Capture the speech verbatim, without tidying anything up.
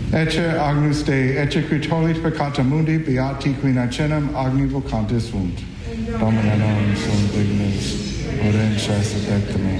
Ecce agnus Dei, ecce qui tollit peccata mundi, beati qui nacenem agni vocantis sunt. Domine non sum dignus, ora in cessa decima.